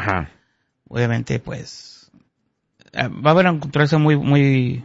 Ajá. Obviamente, pues, va a haber una controversia muy,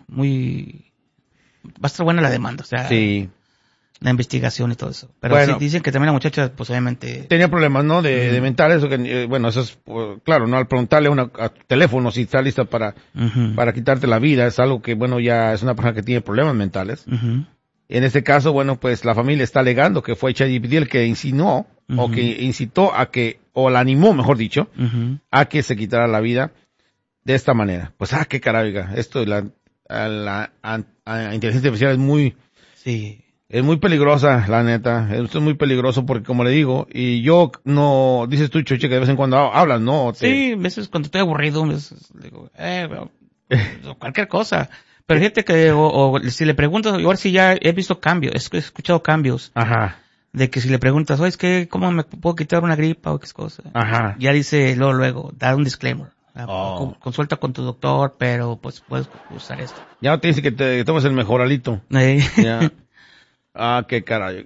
va a estar buena la demanda, o sea, sí. La investigación y todo eso. Pero bueno, sí dicen que también la muchacha, pues obviamente... tenía problemas, ¿no? De mentales, bueno, eso es, claro, ¿no? Al preguntarle a tu teléfono si está lista para quitarte la vida, es algo que, bueno, ya es una persona que tiene problemas mentales. En este caso, bueno, pues la familia está alegando que fue ChatGPT el que insinuó, o que incitó a que, o la animó, mejor dicho, a que se quitara la vida de esta manera. Pues, qué caray, esto de la inteligencia artificial es muy... Sí. Es muy peligrosa, la neta. Esto es muy peligroso porque, como le digo, y yo no, dices tú, Choche, que de vez en cuando hablas, ¿no? Sí, a veces cuando estoy aburrido, digo, cualquier cosa. Pero fíjate que, o si le preguntas, igual si ya he visto cambios, he escuchado cambios. Ajá. De que si le preguntas, oye, es que, ¿cómo me puedo quitar una gripa o qué cosa? Ajá. Ya dice, luego, da un disclaimer. Consulta con tu doctor, pero pues puedes usar esto. Ya no te dice que te tomes el mejoralito. Ya. Qué caray.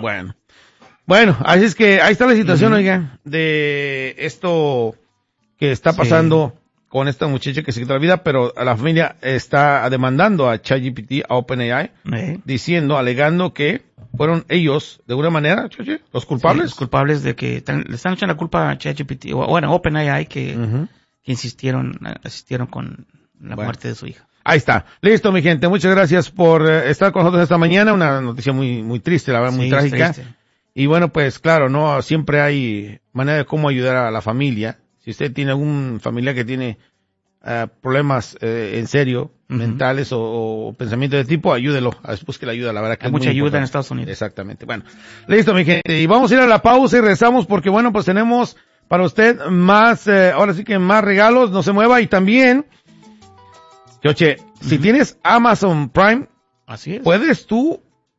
Bueno, así es que ahí está la situación, oiga, de esto que está pasando con esta muchacha que se quitó la vida, pero la familia está demandando a ChatGPT, a OpenAI, alegando que fueron ellos, de alguna manera, Choche, los culpables. Sí, los culpables de que le están echando la culpa a ChatGPT, o bueno, OpenAI, que asistieron con la muerte de su hija. Ahí está. Listo, mi gente. Muchas gracias por estar con nosotros esta mañana. Una noticia muy triste, la verdad, muy trágica. Y bueno, pues claro, no siempre hay manera de cómo ayudar a la familia. Si usted tiene algún familiar que tiene problemas en serio, mentales o pensamientos de tipo, ayúdelo. Busque la ayuda, la verdad que hay mucha ayuda en Estados Unidos. Exactamente. Bueno, listo, mi gente. Y vamos a ir a la pausa y regresamos porque bueno, pues tenemos para usted más, ahora sí que más regalos. No se mueva. Y también, Choche, si tienes Amazon Prime, así es, ¿puedes tú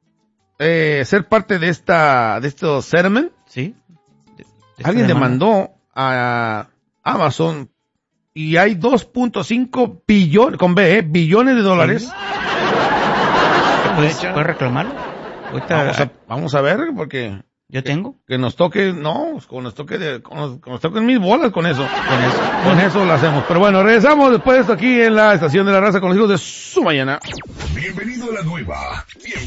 ser parte de estos settlement? Sí. Alguien demandó a Amazon y hay 2.5 billones, con B, billones de dólares. ¿Puedes reclamarlo? Vamos a ver, porque... ¿Yo tengo? Que nos toque, con nos toquen mis bolas con eso. Con eso lo hacemos. Pero bueno, regresamos después de esto aquí en la Estación de la Raza con los hijos de su mañana. Bienvenido a la nueva.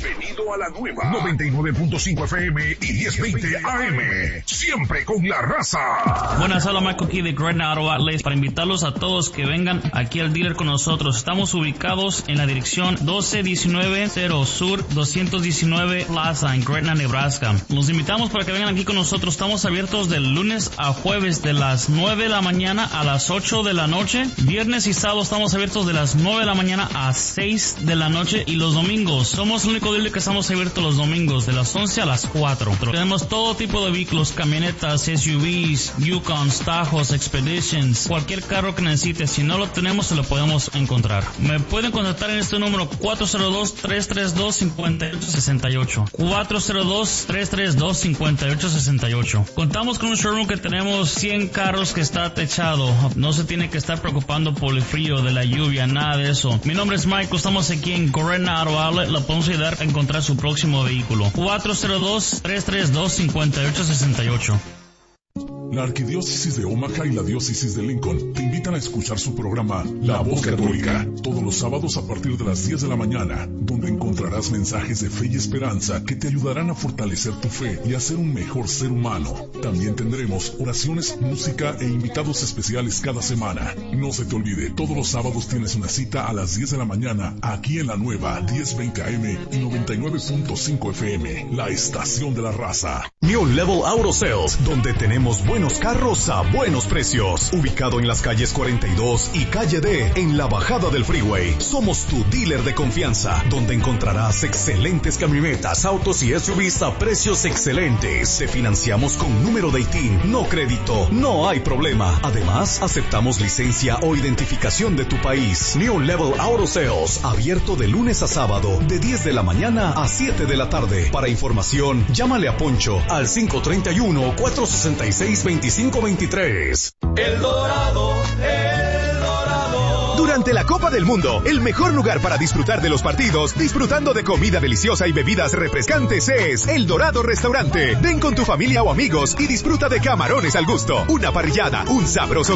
99.5 FM y 1020 AM. Siempre con la raza. Buenas, hola, Michael aquí de Gretna Auto Outlets para invitarlos a todos que vengan aquí al dealer con nosotros. Estamos ubicados en la dirección 12190 Sur 219 Plaza en Gretna, Nebraska. Los invitamos para que vengan aquí con nosotros. Estamos abiertos de lunes a jueves de las 9 de la mañana a las 8 de la noche. Viernes y sábado estamos abiertos de las 9 de la mañana a 6 de la noche. Y los domingos, somos el único dealer que estamos abiertos los domingos de las 11 a las 4. Tenemos todo tipo de vehículos, camionetas, SUVs, Yukons, Tajos, Expeditions, cualquier carro que necesite. Si no lo tenemos, se lo podemos encontrar. Me pueden contactar en este número 402-332-5868. 402-332-5868. Contamos con un showroom que tenemos 100 carros que está techado. No se tiene que estar preocupando por el frío, de la lluvia, nada de eso. Mi nombre es Michael, estamos aquí en Gretna Auto Outlet. Lo podemos ayudar a encontrar su próximo vehículo. 402-332-5868. La Arquidiócesis de Omaha y la Diócesis de Lincoln te invitan a escuchar su programa La Voz Católica, todos los sábados a partir de las 10 de la mañana, donde encontrarás mensajes de fe y esperanza que te ayudarán a fortalecer tu fe y a ser un mejor ser humano. También tendremos oraciones, música e invitados especiales cada semana. No se te olvide, todos los sábados tienes una cita a las 10 de la mañana, aquí en la nueva 1020 AM y 99.5 FM, la estación de la raza. New Level Auto Sales, donde tenemos buenos carros a buenos precios. Ubicado en las calles 42 y calle D, en la bajada del freeway. Somos tu dealer de confianza, donde encontrarás excelentes camionetas, autos y SUVs a precios excelentes. Te financiamos con número de ITIN, no crédito, no hay problema. Además, aceptamos licencia o identificación de tu país. New Level Auto Sales, abierto de lunes a sábado, de 10 de la mañana a 7 de la tarde. Para información, llámale a Poncho al 531-466-2523. El Dorado. Durante la Copa del Mundo, el mejor lugar para disfrutar de los partidos, disfrutando de comida deliciosa y bebidas refrescantes es El Dorado Restaurante. Ven con tu familia o amigos y disfruta de camarones al gusto, una parrillada, un sabroso